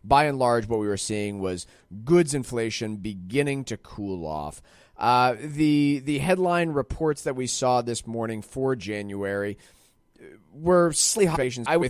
by and large, what we were seeing was goods inflation beginning to cool off. The headline reports that we saw this morning for January were slightly high.